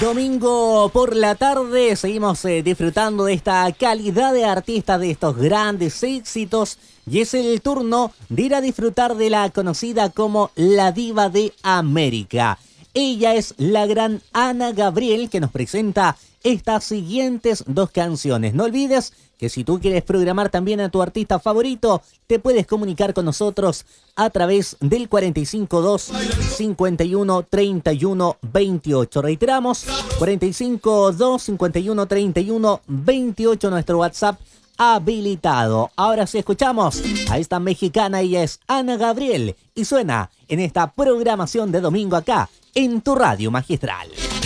Domingo por la tarde seguimos disfrutando de esta calidad de artistas, de estos grandes éxitos, y es el turno de ir a disfrutar de la conocida como la Diva de América. Ella es la gran Ana Gabriel, que nos presenta estas siguientes dos canciones. No olvides que si tú quieres programar también a tu artista favorito, te puedes comunicar con nosotros a través del 452 51 31 28. Reiteramos, 452 51 31 28, nuestro WhatsApp habilitado. Ahora sí escuchamos a esta mexicana, ella es Ana Gabriel y suena en esta programación de domingo acá en tu radio magistral.